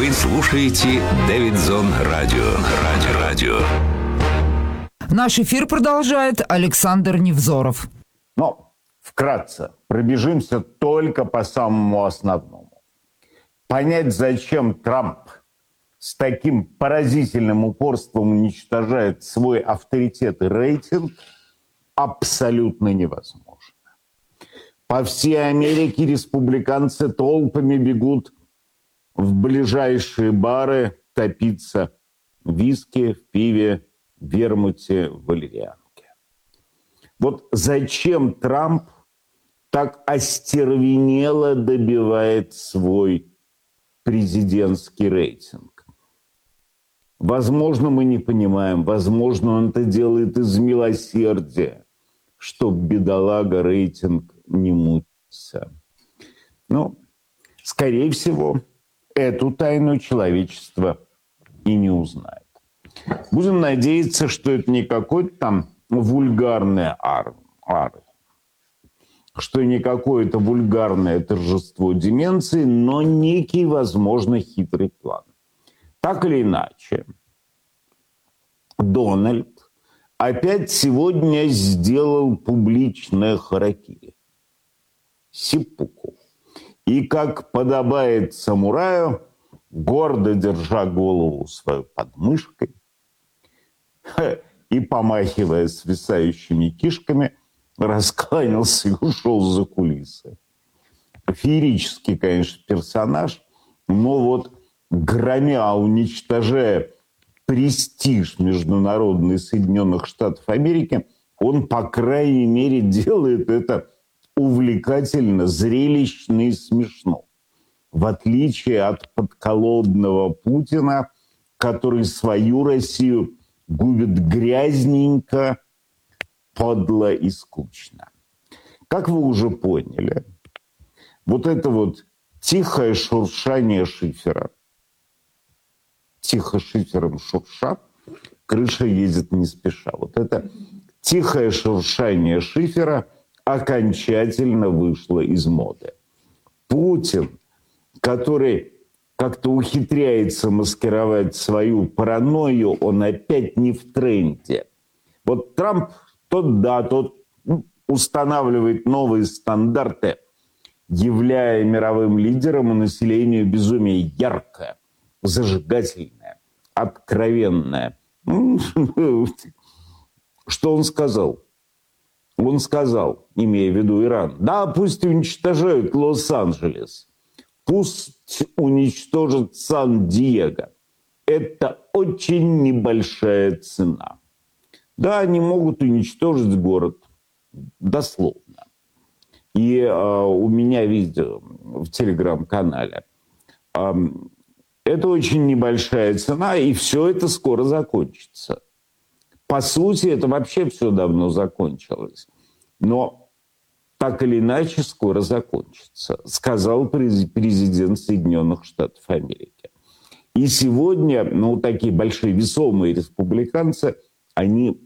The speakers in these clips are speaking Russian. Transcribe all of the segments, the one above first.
Вы слушаете Дэвидсон Радио. Наш эфир продолжает Александр Невзоров. Но вкратце пробежимся только по самому основному. Понять, зачем Трамп с таким поразительным упорством уничтожает свой авторитет и рейтинг, абсолютно невозможно. По всей Америке республиканцы толпами бегут в ближайшие бары топиться в виски, в пиве, в вермуте, в валерьянке. Вот зачем Трамп так остервенело добивает свой президентский рейтинг? Возможно, мы не понимаем, возможно, он это делает из милосердия, чтоб бедолага рейтинг не мучился. Но, скорее всего, эту тайну человечество и не узнает. Будем надеяться, что это не какой-то там вульгарный что не какое-то вульгарное торжество деменции, но некий, возможно, хитрый план. Так или иначе, Дональд опять сегодня сделал публичное харакири. Сиппуку. И, как подобает самураю, гордо держа голову свою под мышкой и, помахивая свисающими кишками, раскланялся и ушел за кулисы. Феерический, конечно, персонаж, но вот громя, уничтожая престиж международный Соединенных Штатов Америки, он, по крайней мере, делает это увлекательно, зрелищно и смешно. В отличие от подколодного Путина, который свою Россию губит грязненько, подло и скучно. Как вы уже поняли, вот это вот тихое шуршание шифера, тихо шифером шурша, крыша едет не спеша. Вот это тихое шуршание шифера окончательно вышло из моды. Путин, который как-то ухитряется маскировать свою паранойю, он опять не в тренде. Вот Трамп тот устанавливает новые стандарты, являя мировым лидером и населению безумие яркое, зажигательное, откровенное. Что он сказал? Он сказал, имея в виду Иран, да, пусть уничтожают Лос-Анджелес, пусть уничтожат Сан-Диего. Это очень небольшая цена. Да, они могут уничтожить город, дословно. И у меня видео в телеграм-канале. Это очень небольшая цена, и все это скоро закончится. По сути, это вообще все давно закончилось. Но так или иначе скоро закончится, сказал президент Соединенных Штатов Америки. И сегодня, такие большие весомые республиканцы, они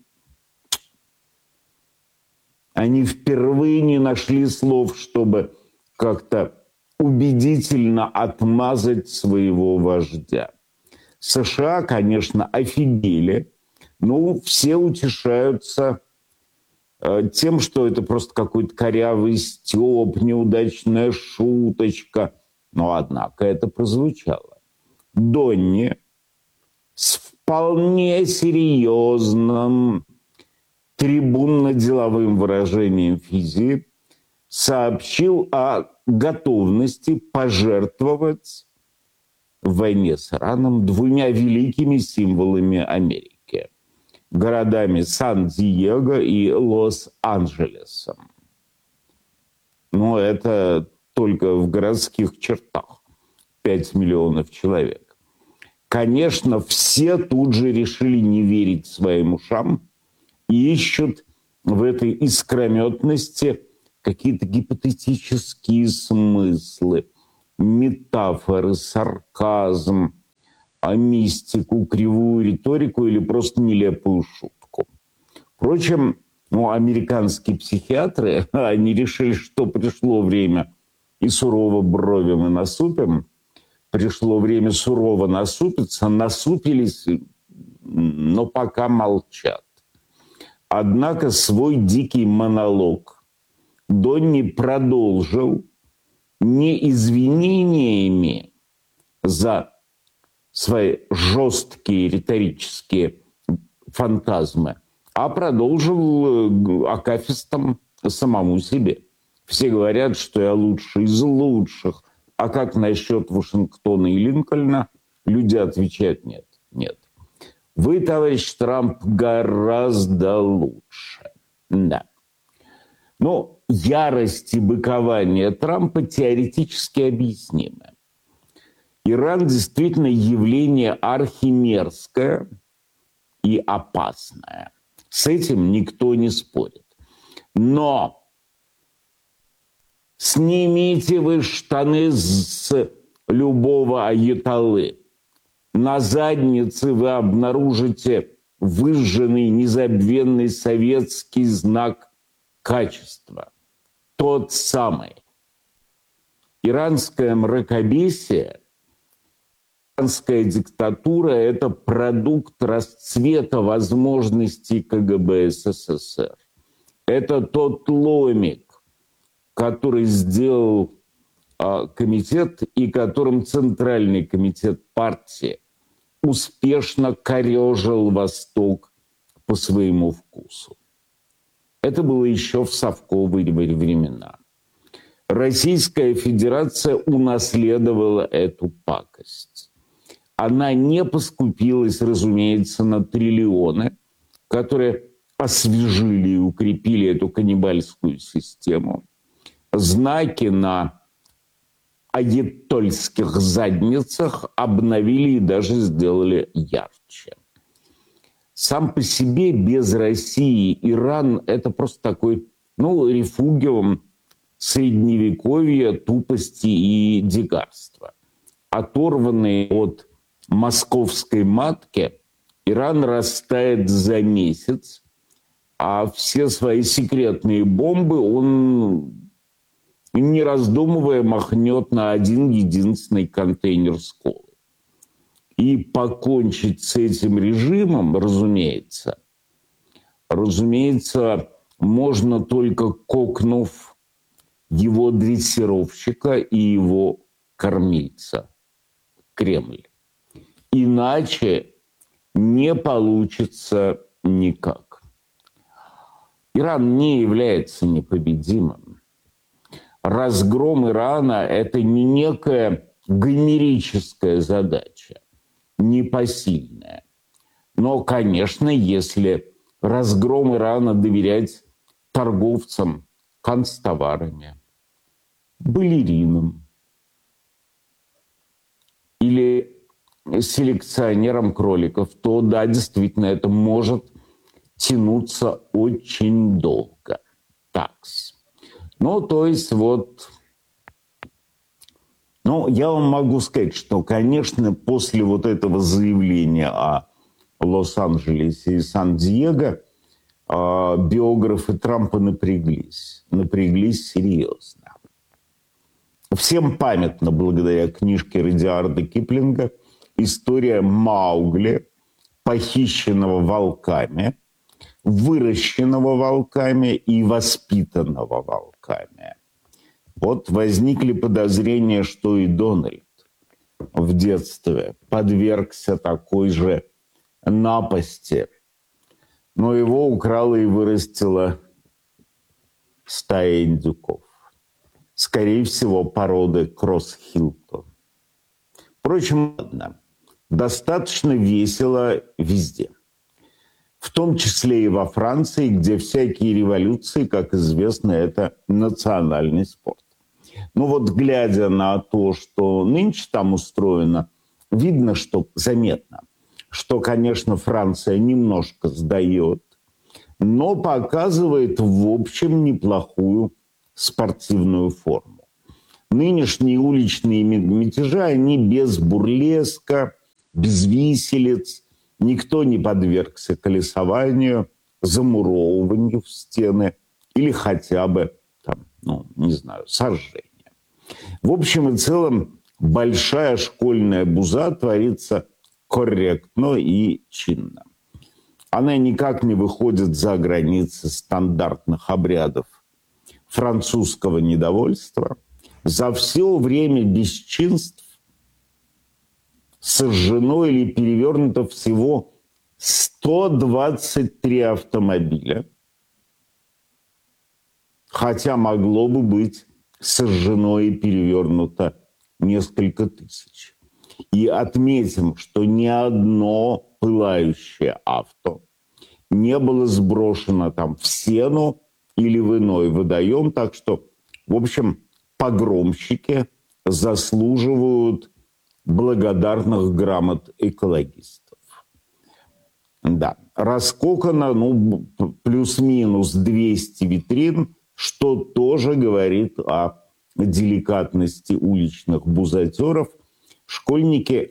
впервые не нашли слов, чтобы как-то убедительно отмазать своего вождя. США, конечно, офигели, но все утешаются тем, что это просто какой-то корявый стёб, неудачная шуточка. Но, однако, это прозвучало. Донни с вполне серьезным трибунно-деловым выражением физии сообщил о готовности пожертвовать в войне с Ираном двумя великими символами Америки. Городами Сан-Диего и Лос-Анджелесом. Но это только в городских чертах. 5 миллионов человек. Конечно, все тут же решили не верить своим ушам и ищут в этой искрометности какие-то гипотетические смыслы, метафоры, сарказм, мистику, кривую риторику или просто нелепую шутку. Впрочем, американские психиатры, они решили, что пришло время и сурово бровим и насупим, пришло время сурово насупиться, насупились, но пока молчат. Однако свой дикий монолог Донни продолжил не извинениями за свои жесткие риторические фантазмы, а продолжил акафистом самому себе. Все говорят, что я лучший из лучших. А как насчет Вашингтона и Линкольна? Люди отвечают нет, нет. Вы, товарищ Трамп, гораздо лучше. Да. Но ярость и быкование Трампа теоретически объяснимы. Иран действительно явление архимерзкое и опасное. С этим никто не спорит. Но снимите вы штаны с любого аятоллы. На заднице вы обнаружите выжженный незабвенный советский знак качества. Тот самый. Иранское мракобесие, иранская диктатура – это продукт расцвета возможностей КГБ СССР. Это тот ломик, который сделал комитет и которым Центральный комитет партии успешно корежил Восток по своему вкусу. Это было еще в совковые времена. Российская Федерация унаследовала эту пакость. Она не поскупилась, разумеется, на триллионы, которые освежили и укрепили эту каннибальскую систему. Знаки на аятольских задницах обновили и даже сделали ярче. Сам по себе без России Иран – это просто такой, рефугиум средневековья, тупости и дикарства. Оторванный от московской матки, Иран растает за месяц, а все свои секретные бомбы он, не раздумывая, махнет на один единственный контейнер с колой. И покончить с этим режимом, разумеется, можно только кокнув его дрессировщика и его кормильца – Кремль. Иначе не получится никак. Иран не является непобедимым. Разгром Ирана – это не некая гомерическая задача, непосильная. Но, конечно, если разгром Ирана доверять торговцам канцтоварами, балеринам или селекционерам кроликов, то да, действительно, это может тянуться очень долго. Такс. То есть я вам могу сказать, что, конечно, после вот этого заявления о Лос-Анджелесе и Сан-Диего биографы Трампа напряглись серьезно. Всем памятна, благодаря книжке Радиарда Киплинга, история Маугли, похищенного волками, выращенного волками и воспитанного волками. Вот возникли подозрения, что и Дональд в детстве подвергся такой же напасти, но его украла и вырастила стая индюков. Скорее всего, породы Кросс-Хилтон. Впрочем, ладно, достаточно весело везде. В том числе и во Франции, где всякие революции, как известно, это национальный спорт. Глядя на то, что нынче там устроено, видно, что заметно, что, конечно, Франция немножко сдает, но показывает, в общем, неплохую спортивную форму. Нынешние уличные мятежи, они без бурлеска, без виселиц, никто не подвергся колесованию, замуровыванию в стены или хотя бы, сожжению. В общем и целом, большая школьная буза творится корректно и чинно. Она никак не выходит за границы стандартных обрядов французского недовольства. За все время бесчинств сожжено или перевернуто всего 123 автомобиля, хотя могло бы быть сожжено и перевернуто несколько тысяч. И отметим, что ни одно пылающее авто не было сброшено там в сену или в иной водоем. Так что, в общем, погромщики заслуживают благодарных грамот экологистов. Да, раскокано, плюс-минус 200 витрин, что тоже говорит о деликатности уличных бузатеров. Школьники,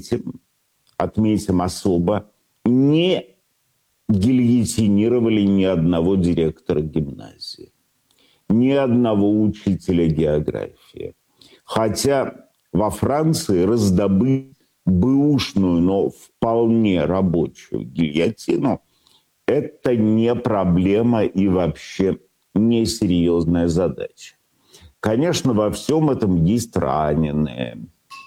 отметим особо, не гильотинировали ни одного директора гимназии, ни одного учителя географии. Хотя во Франции раздобыть бэушную, но вполне рабочую гильотину – это не проблема и вообще несерьезная задача. Конечно, во всем этом есть раненые,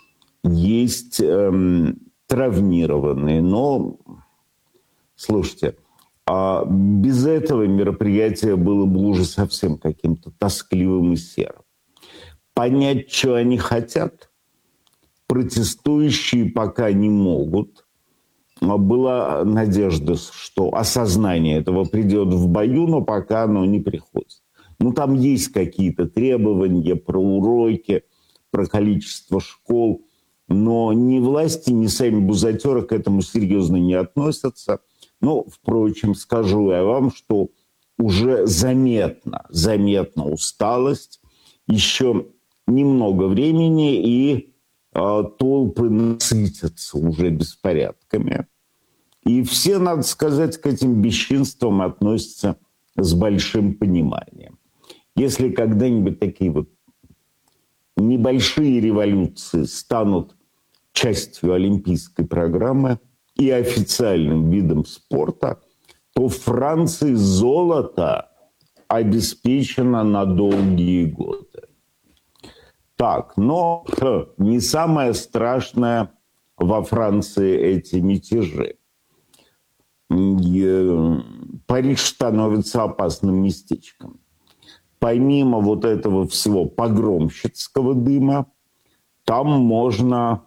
есть травмированные, но, слушайте, без этого мероприятие было бы уже совсем каким-то тоскливым и серым. Понять, что они хотят, протестующие пока не могут. Была надежда, что осознание этого придет в бою, но пока оно не приходит. Там есть какие-то требования про уроки, про количество школ, но ни власти, ни сами бузатеры к этому серьезно не относятся. Но, впрочем, скажу я вам, что уже заметна усталость, еще немного времени, и толпы насытятся уже беспорядками. И все, надо сказать, к этим бесчинствам относятся с большим пониманием. Если когда-нибудь такие вот небольшие революции станут частью олимпийской программы и официальным видом спорта, то в Франции золото обеспечено на долгие годы. Так, но не самое страшное во Франции эти мятежи. Париж становится опасным местечком. Помимо вот этого всего погромщицкого дыма, там можно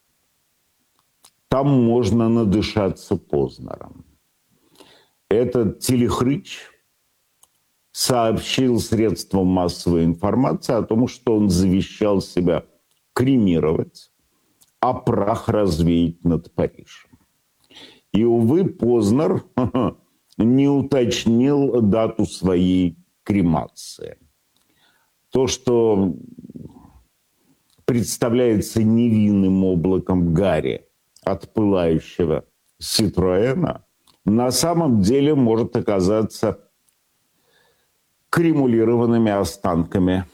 надышаться Познером. Этот телехрыч сообщил средствам массовой информации о том, что он завещал себя кремировать, а прах развеять над Парижем. И, увы, Познер не уточнил дату своей кремации. То, что представляется невинным облаком гари от пылающего Ситроэна, на самом деле может оказаться кремулированными останками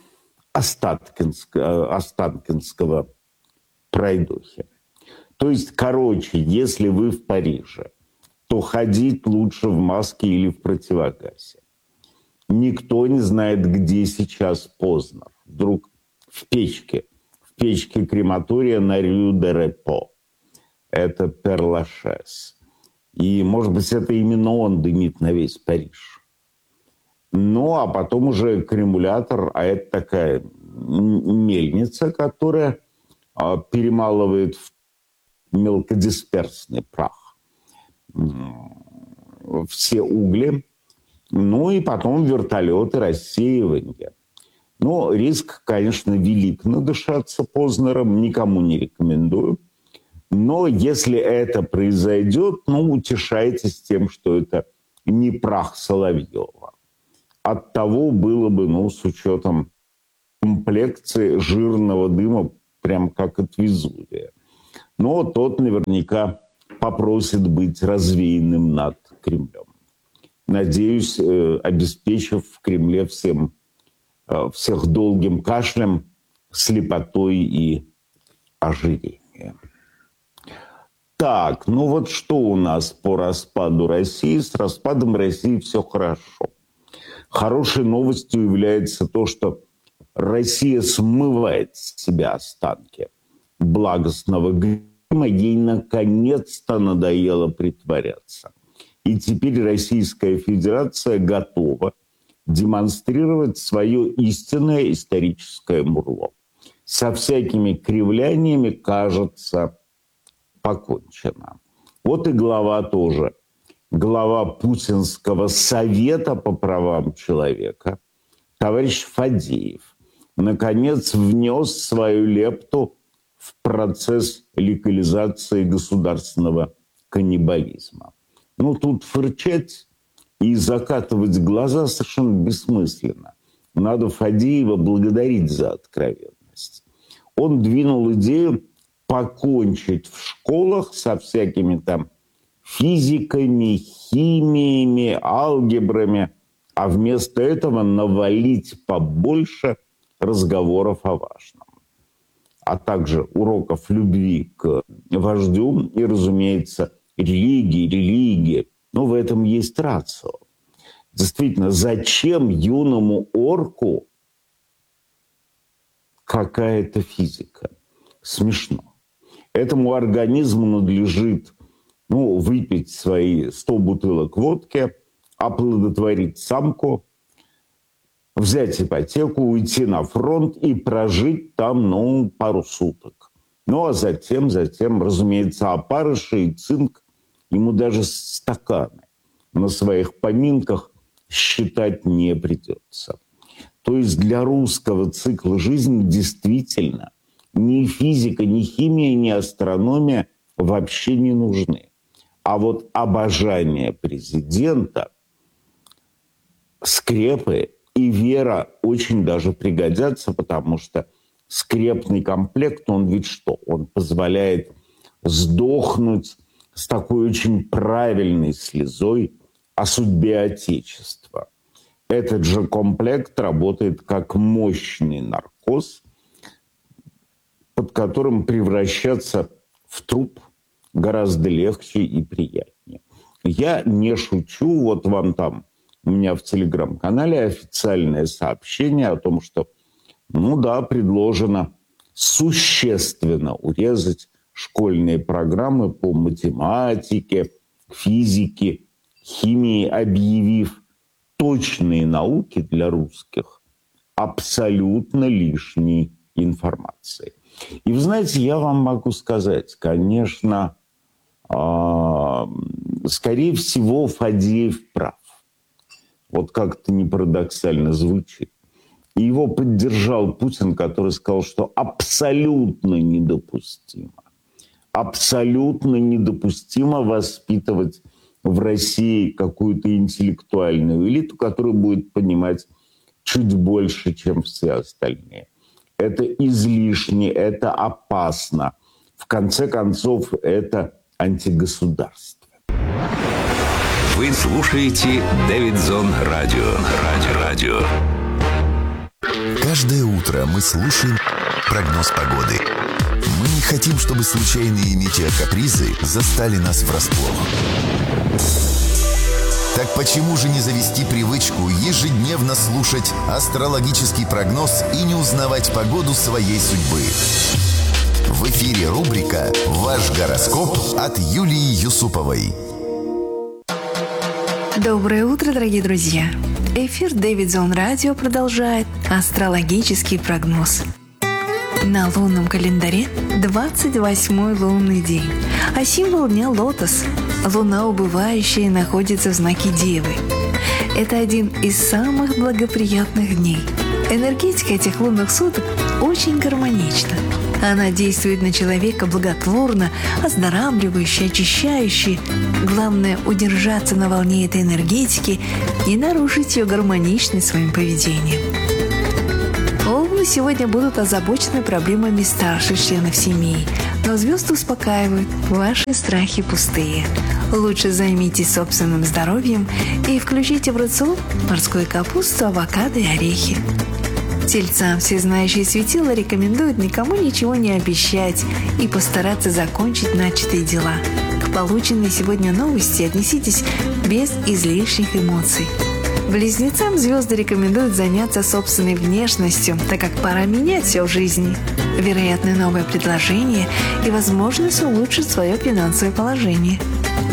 Останкинского пройдохи. То есть, если вы в Париже, то ходить лучше в маске или в противогазе. Никто не знает, где сейчас Познер. Вдруг в печке крематория на Рю-де-Репо. Это Пер-Лашез. И, может быть, это именно он дымит на весь Париж. Ну, а потом уже кремулятор, а это такая мельница, которая перемалывает в мелкодисперсный прах все угли. Ну, и потом вертолеты, рассеивание. Но риск, конечно, велик надышаться Познером, никому не рекомендую. Но если это произойдет, утешайтесь тем, что это не прах Соловьева. Оттого было бы, с учетом комплекции жирного дыма, прям как от Везувия. Но тот наверняка попросит быть развеянным над Кремлем. Надеюсь, обеспечив в Кремле всех долгим кашлем, слепотой и ожирения. Так, ну вот что у нас по распаду России? С распадом России все хорошо. Хорошей новостью является то, что Россия смывает с себя останки благостного грима. Ей наконец-то надоело притворяться. И теперь Российская Федерация готова демонстрировать свое истинное историческое мурло. Со всякими кривляниями, кажется, покончено. Вот и глава тоже. Глава Путинского совета по правам человека, товарищ Фадеев, наконец внес свою лепту в процесс легализации государственного каннибализма. Ну, тут фырчать и закатывать глаза совершенно бессмысленно. Надо Фадеева благодарить за откровенность. Он двинул идею покончить в школах со всякими там физиками, химиями, алгебрами, а вместо этого навалить побольше разговоров о важном. А также уроков любви к вождю и, разумеется, религии. Но в этом есть рацио. Действительно, зачем юному орку какая-то физика? Смешно. Этому организму надлежит выпить свои 100 бутылок водки, оплодотворить самку, взять ипотеку, уйти на фронт и прожить там, пару суток. Ну, а затем, разумеется, опарыши и цинк ему даже стаканы на своих поминках считать не придется. То есть для русского цикла жизни действительно ни физика, ни химия, ни астрономия вообще не нужны. А вот обожание президента, скрепы и вера очень даже пригодятся, потому что скрепный комплект, он ведь что? Он позволяет сдохнуть с такой очень правильной слезой о судьбе Отечества. Этот же комплект работает как мощный наркоз, под которым превращаться в труп гораздо легче и приятнее. Я не шучу, вот вам там у меня в телеграм-канале официальное сообщение о том, что, предложено существенно урезать школьные программы по математике, физике, химии, объявив точные науки для русских абсолютно лишней информацией. И вы знаете, я вам могу сказать, конечно, скорее всего, Фадеев прав. Вот как-то не парадоксально звучит. И его поддержал Путин, который сказал, что абсолютно недопустимо воспитывать в России какую-то интеллектуальную элиту, которая будет понимать чуть больше, чем все остальные. Это излишне, это опасно. В конце концов, это антигосударство. Вы слушаете Дэвидзон Радио. Каждое утро мы слушаем прогноз погоды. Мы не хотим, чтобы случайные метеокапризы застали нас врасплох. Так почему же не завести привычку ежедневно слушать астрологический прогноз и не узнавать погоду своей судьбы? В эфире рубрика «Ваш гороскоп» от Юлии Юсуповой. Доброе утро, дорогие друзья! Эфир Дэвидзон Радио продолжает астрологический прогноз. На лунном календаре 28-й лунный день, а символ дня – лотос. Луна убывающая находится в знаке Девы. Это один из самых благоприятных дней. Энергетика этих лунных суток очень гармонична. Она действует на человека благотворно, оздоравливающе, очищающе. Главное – удержаться на волне этой энергетики и нарушить ее гармоничность своим поведением. Овны сегодня будут озабочены проблемами старших членов семьи, но звезды успокаивают, ваши страхи пустые. Лучше займитесь собственным здоровьем и включите в рацион морскую капусту, авокадо и орехи. Тельцам всезнающие светила рекомендуют никому ничего не обещать и постараться закончить начатые дела. К полученной сегодня новости отнеситесь без излишних эмоций. Близнецам звезды рекомендуют заняться собственной внешностью, так как пора менять все в жизни. Вероятно, новое предложение и возможность улучшить свое финансовое положение.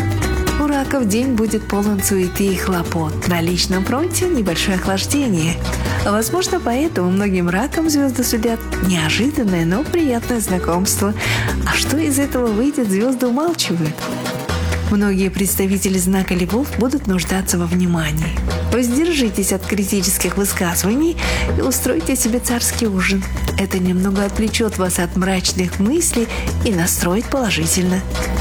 У раков день будет полон суеты и хлопот. На личном фронте небольшое охлаждение. Возможно, поэтому многим ракам звезды сулят неожиданное, но приятное знакомство. А что из этого выйдет, звезды умалчивают. Многие представители знака Львов будут нуждаться во внимании. Воздержитесь от критических высказываний и устройте себе царский ужин. Это немного отвлечет вас от мрачных мыслей и настроит положительно.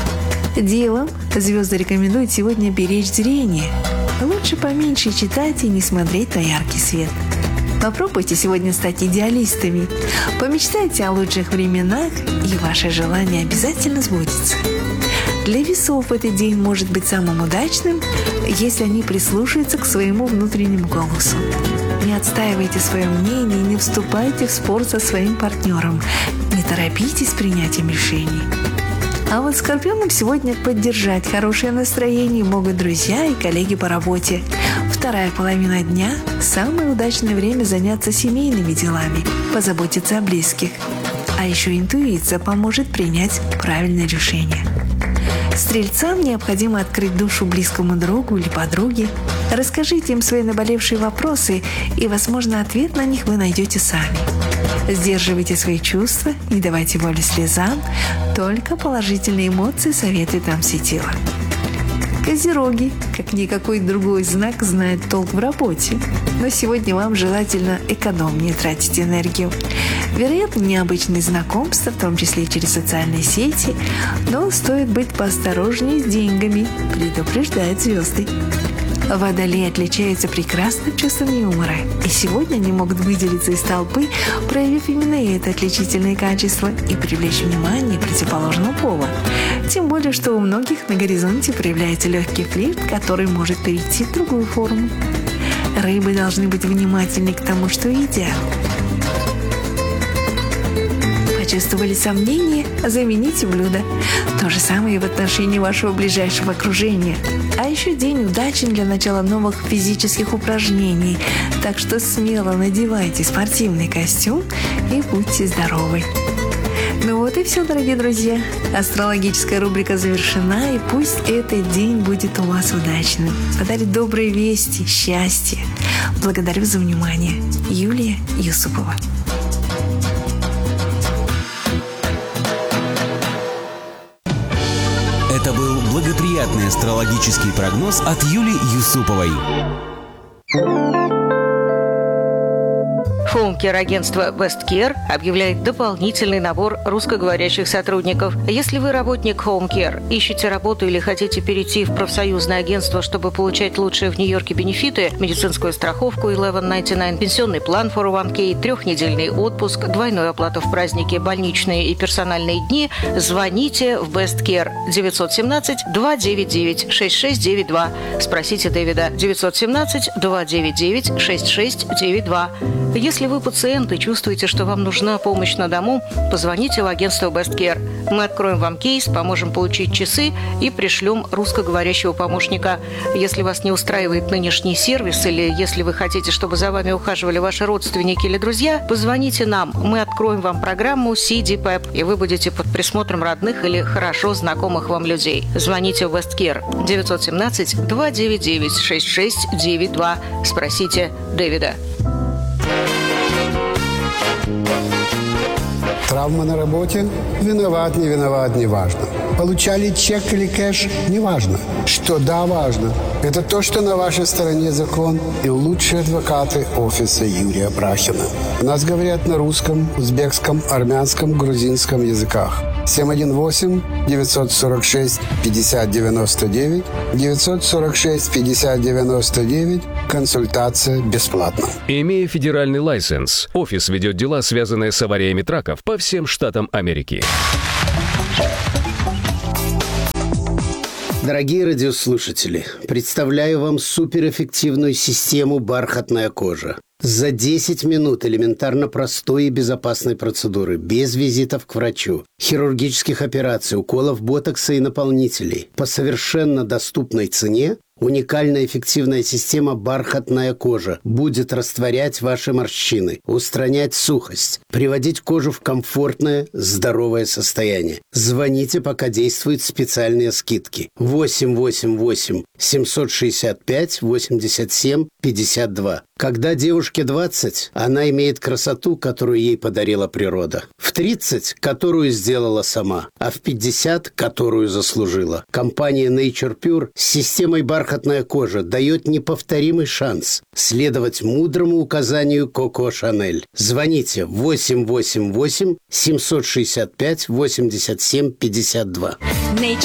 Девам звезды рекомендуют сегодня беречь зрение. Лучше поменьше читать и не смотреть на яркий свет. Попробуйте сегодня стать идеалистами. Помечтайте о лучших временах, и ваше желание обязательно сбудется. Для весов этот день может быть самым удачным, если они прислушаются к своему внутреннему голосу. Не отстаивайте свое мнение и не вступайте в спор со своим партнером. Не торопитесь с принятием решений. А вот скорпионам сегодня поддержать хорошее настроение могут друзья и коллеги по работе. Вторая половина дня – самое удачное время заняться семейными делами, позаботиться о близких. А еще интуиция поможет принять правильное решение. Стрельцам необходимо открыть душу близкому другу или подруге. Расскажите им свои наболевшие вопросы, и, возможно, ответ на них вы найдете сами. Сдерживайте свои чувства, не давайте воли слезам, только положительные эмоции советуют нам светила. Козероги, как никакой другой знак, знают толк в работе. Но сегодня вам желательно экономнее тратить энергию. Вероятно, необычные знакомства, в том числе через социальные сети, но стоит быть поосторожнее с деньгами, предупреждают звезды. Водолеи отличаются прекрасным чувством юмора, и сегодня они могут выделиться из толпы, проявив именно это отличительное качество и привлечь внимание противоположного пола. Тем более, что у многих на горизонте проявляется легкий флирт, который может перейти в другую форму. Рыбы должны быть внимательны к тому, что едят. Почувствовали сомнения? Замените блюдо. То же самое и в отношении вашего ближайшего окружения. А еще день удачен для начала новых физических упражнений. Так что смело надевайте спортивный костюм и будьте здоровы. Ну вот и все, дорогие друзья. Астрологическая рубрика завершена, и пусть этот день будет у вас удачным. Подарит добрые вести, счастье. Благодарю за внимание. Юлия Юсупова. Это был благоприятный астрологический прогноз от Юлии Юсуповой. Хоум-кер-агентство Best Care объявляет дополнительный набор русскоговорящих сотрудников. Если вы работник Home Care, ищете работу или хотите перейти в профсоюзное агентство, чтобы получать лучшие в Нью-Йорке бенефиты, медицинскую страховку 1199, пенсионный план 401k, 3-недельный отпуск, двойную оплату в праздники, больничные и персональные дни, звоните в Best Care 917-299-6692. Спросите Дэвида 917-299-6692. Если вы пациент и чувствуете, что вам нужна помощь на дому, позвоните в агентство Best Care. Мы откроем вам кейс, поможем получить часы и пришлем русскоговорящего помощника. Если вас не устраивает нынешний сервис или если вы хотите, чтобы за вами ухаживали ваши родственники или друзья, позвоните нам. Мы откроем вам программу CDPEP, и вы будете под присмотром родных или хорошо знакомых вам людей. Звоните в Best Care 917-299-6692. Спросите Дэвида. Травма на работе? Виноват, не виноват, не важно. Получали чек или кэш? Не важно. Что да, важно. Это то, что на вашей стороне закон и лучшие адвокаты офиса Юрия Прахина. У нас говорят на русском, узбекском, армянском, грузинском языках. 718-946-5099, 946-5099, консультация бесплатна. Имея федеральный лайсенс, офис ведет дела, связанные с авариями траков по всем штатам Америки. Дорогие радиослушатели, представляю вам суперэффективную систему «Бархатная кожа». За 10 минут элементарно простой и безопасной процедуры, без визитов к врачу, хирургических операций, уколов ботокса и наполнителей, по совершенно доступной цене, уникальная эффективная система «Бархатная кожа» будет растворять ваши морщины, устранять сухость, приводить кожу в комфортное, здоровое состояние. Звоните, пока действуют специальные скидки. 888-765-87-52. Когда девушке 20, она имеет красоту, которую ей подарила природа. В 30, которую сделала сама, а в 50, которую заслужила. Компания Nature Pure с системой «Бархатная кожа» дает неповторимый шанс следовать мудрому указанию Коко Шанель. Звоните 888-765-87-52. Nature